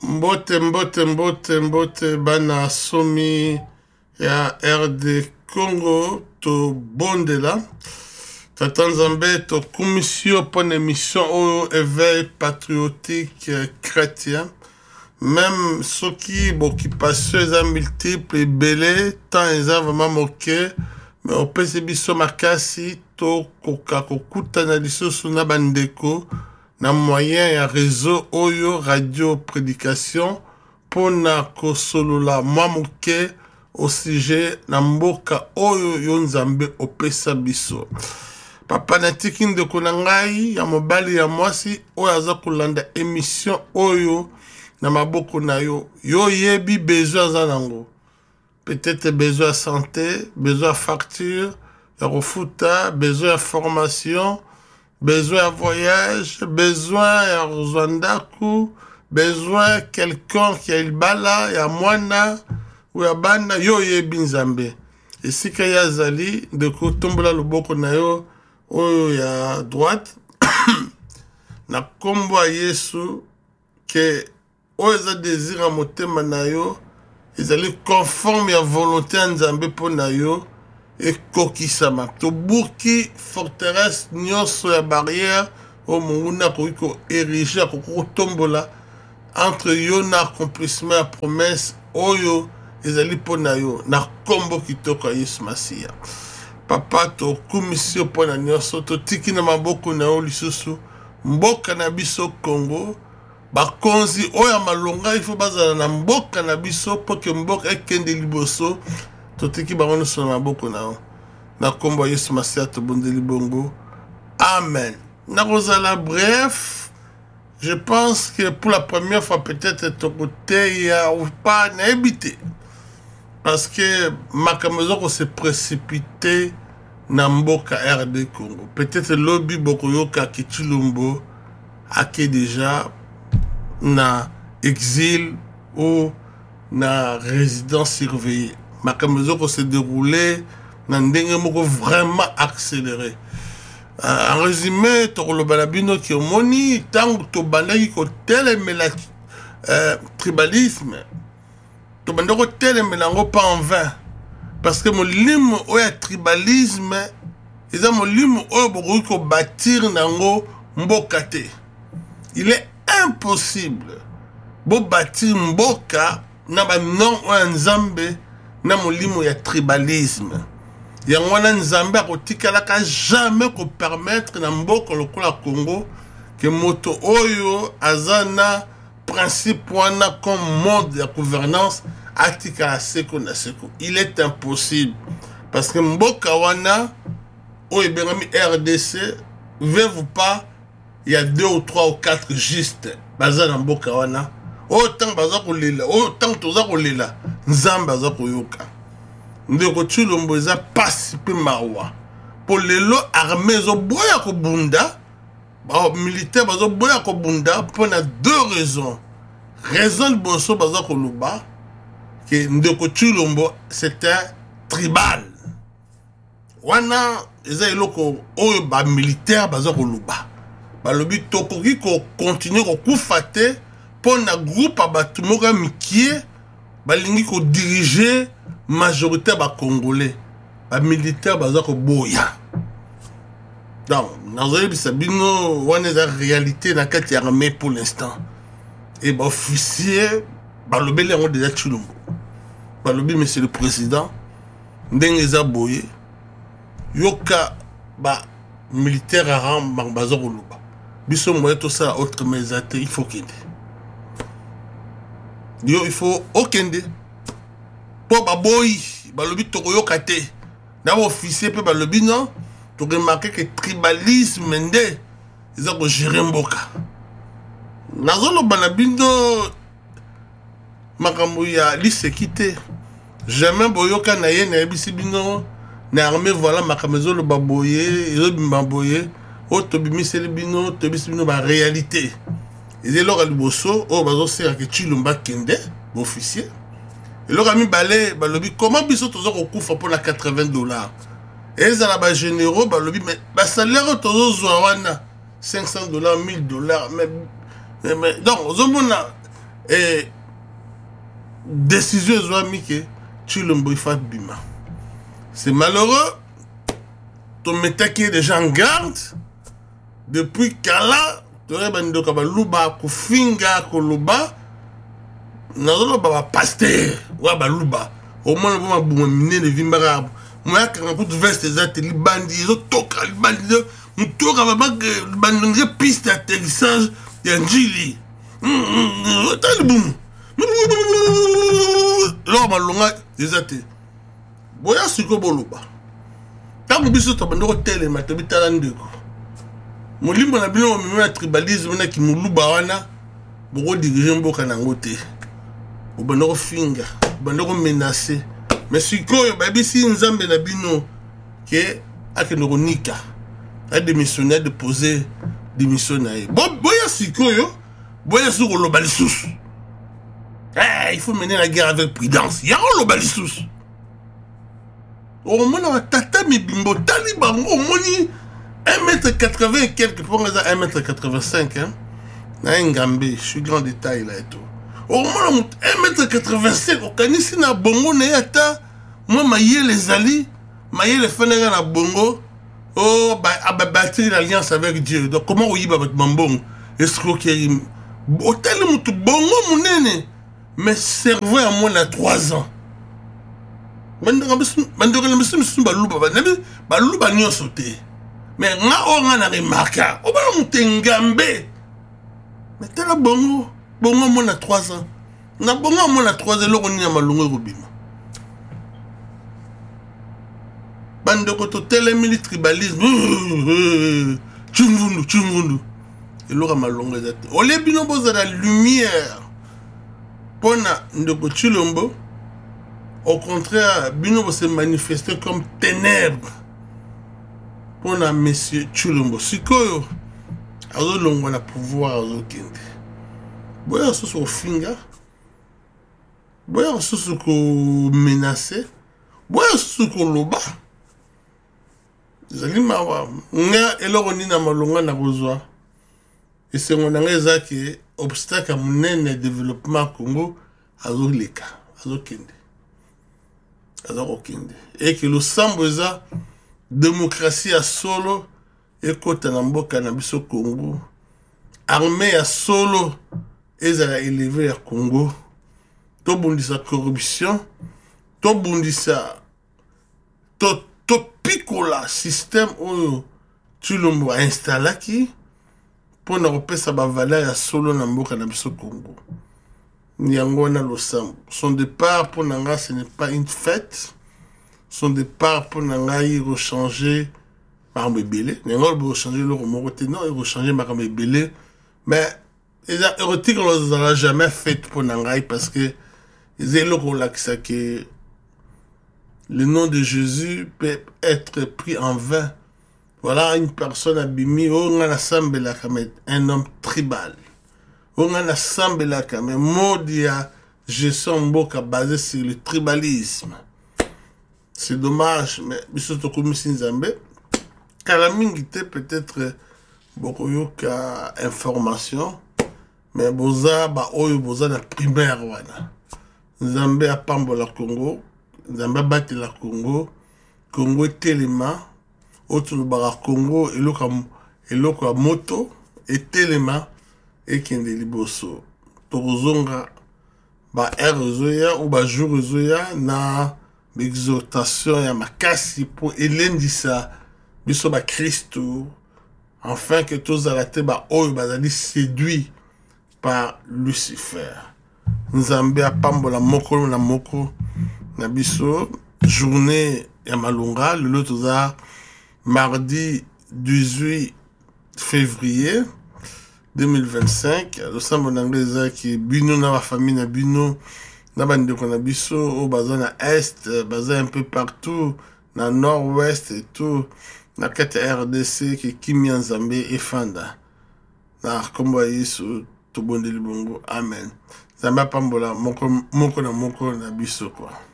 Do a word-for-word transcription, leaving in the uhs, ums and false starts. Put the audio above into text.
Mbote mbote mbote mbote bana somi ya R D Congo to bondela Tata Nzambe to commission pour une émission au éveil patriotique chrétien même ceux qui bon qui passent les multiples belé tant ils ont vraiment moqué mais au P C B so makasi to koka kokuta na lisoso na bandeko na moyen ya réseau oyo radio prédication pona kosolola mwa moke au sujet na mboka oyo yo Nzambe opesa biso papa natiki ndeko na ngai ya mobali ya mwasi oyo aza kolanda émission oyo na maboko na yo yo yebi besoin aza nango peut-être besoin de santé besoin de facture ya kofuta besoin de formation besoin de voyage, besoin ya Rwandako, besoin de quelqu'un qui a il bala, ya mwana, ou ya bana, yo yebi Nzambe. Et si ka ya zali, de ko tombola loboko na yo, oyo ya droite, na kombo a Yesu, que oyo za désir a motema na yo, ezali conforme ya volonté ya Nzambe po na yo, et kokisama to buki forteresse nyonso ya barrière o munguna ko ko ériger ko tombola entre yo na accomplissement ya promesse oyo ezali pona yo na kombo kitoko ya Yesu Masia papa to commission pona nyonso to tiki na maboko na yo lisusu mboka na biso Congo bakonzi oyo malonga il faut bazala na mboka na biso po ke mboka ekende liboso totiki bango so na maboko na yo na kombo Yesu Masia to bondeli bongo amen na rozala bref je pense que pour la première fois peut-être ton côté ya ou pas na habité parce que makamezo ko se précipité na mboka R D Congo peut-être lobby boko yoka kichilumbo ake déjà na exil ou na résidence surveillée makamezo ko se déroulé na ndenge moko vraiment accéléré euh, en résumé to lo balabino ki omoni tango to bandaki ko telemela euh, tribalisme to bandako telemela ngo pas en vain parce que molimo oya tribalisme eza molimo oyo boko ko bâtir nango mboka te il est impossible bo bâtir mboka na ba non oya Nzambe na molimo ya tribalisme yango wana Nzambe akotikalaka jamais ko permettre na mboka lokola Congo que moto oyo azana principe wana comme mode de gouvernance atika seko na seko il est impossible parce que mboka wana oyo bengami R D C veut pas il y a deux ou trois ou quatre juste bazana mboka wana autant baza kolela autant toza kolela Nzambe aza koyoka ndeko Tshilombo eza pasi pe mawa po lelo armée zo boya ko bunda ba militaire bazo boya ko bunda pour na deux raisons raison boso baza ko luba que ndeko Tshilombo c'était tribal wana eza eloko oyo ba militaire baza ko luba ba lobi tokoki ko continuer ko kufate pour na groupe abatu moka mikie balingi ko diriger majorité ba congolais ba militaire baza ko boya donc nazali bisabino wana za réalité na kati ya armée pour l'instant et ba officier ba lobeli ngo déjà Tshilombo ba lobi monsieur le président ndenge za boye yoka ba militaire rang baza ko luba biso moye to ça autre mais il faut qu'il Yo, il faut okende po baboy balobi tokoyoka te na officier pe balobi non to remarquer que tribalisme nde eza ko gérer mboka nazolo bana bindo makambo ya lisekite jamais boyoka na ye na bisi bino na armée voilà makamezo lo baboye yo bimbaboye o to bimiseli bino to bisi bino ba réalité et là le bosso oh bazo sera que Tshilombo kende officier et là mi balé balobi comment biso tozo ko kufa pour la quatre-vingts dollars et ça la ba généraux balobi mais ba salaire tozo zwa wana cinq cents dollars mille dollars mais mais donc ozomona et décision ezwami ke Tshilombo ifa bima. C'est malheureux. Ton métaki est déjà en garde. Depuis Kala, tu aurais bandi ka baluba kufinga koloba. Nazolo ba pasteur wa baluba. Au moins on va buma miner de vimbara. Moi quand on veste des ateliers bandi, zo toka bandi, on toka ba bandi piste d'atterrissage et un jili. T'as le boum. Là on longa des ateliers. Boya siko boluba. Tant biso to bando hotel matobi talandeko. Molimbo na bino mimi tribalisme na ki muluba wana boko diriger mboka na ngote. Obando finga, obando menacer. Mais sikoyo babisi nzambe na bino ke akeno nika. A démissionné de poser démission na ye. Bo boya sikoyo, boya siko lo balisusu. Eh, il faut mener la guerre avec prudence. Ya lo balisusu. Au moins, on a tata mi bimbo taliban au moins un mètre quatre-vingts et quelques pour un mètre quatre-vingt-cinq hein. Na Ngambe, je suis grand détail là et tout. Au moins un mètre quatre-vingt-cinq au kanisi na bongo na yata moi maye les ali, maye les fenêtres na bongo. Oh bah a bâti l'alliance avec Dieu. Donc comment on y va avec Mambong? Escroquerie. Hôtel mutu bongo munene. Mais cerveau à moi na trois ans. Bandora bisu bandora bisu bisu baluba banabi baluba nyonso te mais nga o nga na remarka o ba mutengambe mais tela bongo bongo mo na trois ans na bongo mo na trois ans loko ni na malungo robima bandoko to tele militribalisme chungundu chungundu eloko malungo ezate o le bino boza la lumière pona ndoko Tshilombo. Au contraire, Bino va se manifester comme ténèbres pour la monsieur Tshilombo. Sikoyo, azo longo na pouvoir azo kende. Boya so so finga. Boya so so ko menacer. Boya so ko loba. Zali mawa. Nga eloko ni na malonga na kozwa. Et c'est mon angeza qui obstacle à mon développement Congo azo leka, azo kende. Et que le samboza démocratie à solo et côté namboka na biso Congo armée à solo et ça a élevé à Congo to bundisa corruption to bundisa to to picola système où Tshilombo a installé qui pour ne repasser sa valeur à solo namboka na biso Congo. Nyangona Losam. Son départ pour Nanga, ce n'est pas une fête. Son départ pour Nanga, il va changer par Mébélé. Nanga, il va changer le remoroté. Non, il va changer par Mébélé. Mais, les érotiques, on ne l'a jamais fait pour Nanga parce que, ils ont le rôle que le nom de Jésus peut être pris en vain. Voilà une personne abîmée, on a un homme tribal. On a assemblé là quand même modia gestion mboka basé sur le tribalisme. C'est dommage mais biso comme Nzambe kalamingi te peut-être beaucoup yoka information mais boza ba oyo boza na primaire wana. Nzambe a pambola Congo, Nzambe bati la Congo, Congo telema autour bara Congo eloko eloko moto et telema et qui est liboso tozonga ba erozoya ou ba jourzoya na l'exhortation ya makasi pour elendisa biso ba Christo afin que tous à la te ba oyo bazali séduit par Lucifer. Nzambe a pambola moko na moko na biso journée ya malunga le lotoza mardi dix-huit février deux mille vingt-cinq, le sambo d'anglais qui bino na ma famille na bino na bande ko na biso au bazin na est, bazin un peu partout na nord-ouest et tout na kati R D C qui Kimi Nzambe et Fanda na kombo yesu to bonde libongo amen. Zamba pambola moko moko na moko na biso quoi.